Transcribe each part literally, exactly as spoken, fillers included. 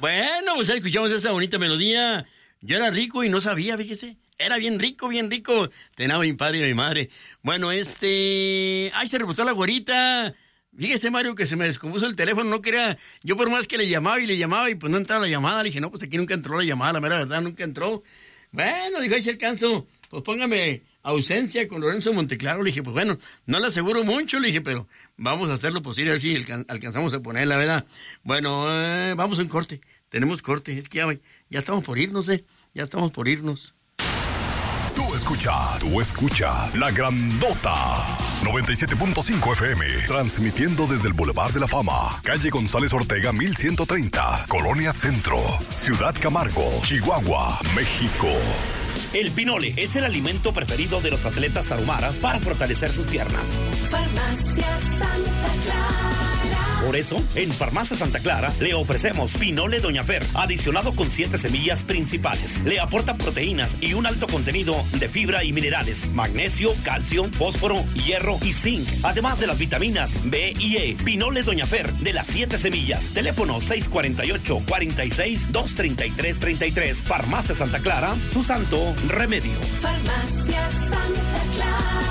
Bueno, pues escuchamos esa bonita melodía. Yo era rico y no sabía, fíjese. Era bien rico, bien rico. Tenía mi padre y mi madre. Bueno, este... ¡Ay, se reportó la güerita! Fíjese, Mario, que se me descompuso el teléfono. No quería... Yo por más que le llamaba y le llamaba y pues no entraba la llamada. Le dije, no, pues aquí nunca entró la llamada. La mera verdad, nunca entró. Bueno, dijo, ahí se alcanzo. Pues póngame ausencia con Lorenzo Monteclaro. Le dije, pues bueno, no le aseguro mucho. Le dije, pero vamos a hacer lo posible a ver si alcan- alcanzamos a poner, la verdad. Bueno, eh, vamos a un corte. Tenemos corte. Es que ya, ya estamos por irnos, ¿eh? Ya estamos por irnos. Tú escuchas, tú escuchas La Grandota noventa y siete punto cinco F M, transmitiendo desde el Boulevard de la Fama, calle González Ortega mil ciento treinta, Colonia Centro, Ciudad Camargo, Chihuahua, México. El pinole es el alimento preferido de los atletas tarahumaras para fortalecer sus piernas. Farmacia Santa Clara. Por eso, en Farmacia Santa Clara le ofrecemos pinole Doña Fer, adicionado con siete semillas principales. Le aporta proteínas y un alto contenido de fibra y minerales, magnesio, calcio, fósforo, hierro y zinc, además de las vitaminas B y E. Pinole Doña Fer, de las siete semillas. Teléfono seis cuatro ocho, cuatro seis, dos tres tres, tres tres. Farmacia Santa Clara, su santo remedio. Farmacia Santa Clara.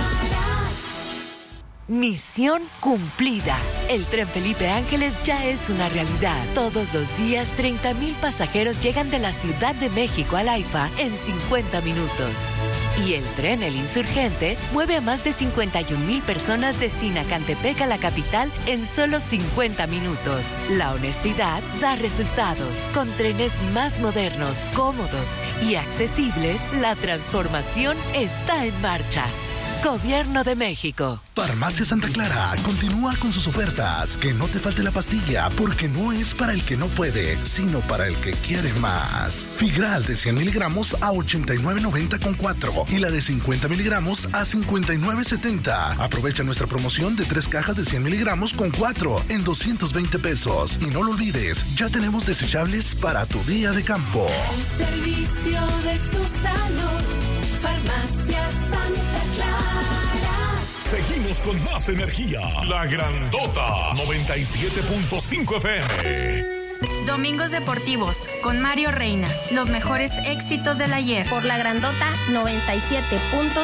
Misión cumplida. El tren Felipe Ángeles ya es una realidad. Todos los días, treinta mil pasajeros llegan de la Ciudad de México al AIFA en cincuenta minutos. Y el tren El Insurgente mueve a más de cincuenta y un mil personas de Sinacantepec a la capital en solo cincuenta minutos. La honestidad da resultados. Con trenes más modernos, cómodos y accesibles, la transformación está en marcha. Gobierno de México. Farmacia Santa Clara continúa con sus ofertas. Que no te falte la pastilla, porque no es para el que no puede, sino para el que quiere más. Figral de cien miligramos a ochenta y nueve noventa con cuatro y la de cincuenta miligramos a cincuenta y nueve setenta. Aprovecha nuestra promoción de tres cajas de cien miligramos con cuatro en doscientos veinte pesos. Y no lo olvides, ya tenemos desechables para tu día de campo. El servicio de su salud. Farmacia Santa Clara. Seguimos con más energía. La Grandota noventa y siete punto cinco F M. Domingos Deportivos con Mario Reina. Los mejores éxitos del ayer. Por La Grandota noventa y siete punto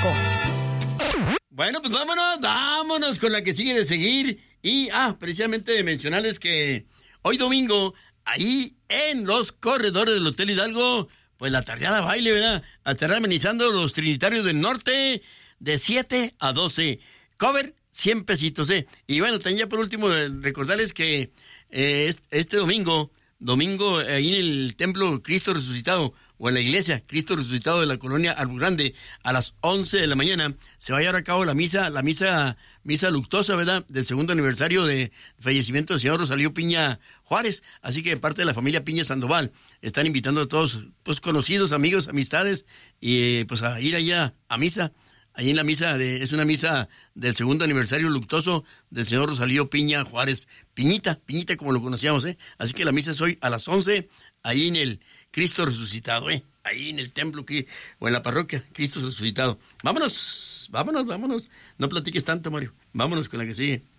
cinco. Bueno, pues vámonos, vámonos con la que sigue de seguir. Y, ah, precisamente de mencionarles que hoy domingo, ahí en los corredores del Hotel Hidalgo, pues la tardeada baile, ¿verdad? A estar amenizando los Trinitarios del Norte de siete a doce. Cover, cien pesitos, ¿eh? Y bueno, también ya por último, recordarles que eh, este domingo, domingo ahí en el Templo Cristo Resucitado, o en la iglesia Cristo Resucitado de la colonia Arbol Grande, a las once de la mañana, se va a llevar a cabo la misa, la misa, misa luctuosa, ¿verdad? Del segundo aniversario de fallecimiento del señor Rosalío Piña Juárez. Así que de parte de la familia Piña Sandoval, están invitando a todos, pues conocidos, amigos, amistades, y eh, pues a ir allá a misa. Ahí en la misa, de, es una misa del segundo aniversario luctuoso del señor Rosalío Piña Juárez. Piñita, Piñita como lo conocíamos, ¿eh? Así que la misa es hoy a las once, ahí en el Cristo Resucitado, ¿eh? Ahí en el templo, o en la parroquia, Cristo Resucitado. Vámonos, vámonos, vámonos. No platiques tanto, Mario. Vámonos con la que sigue.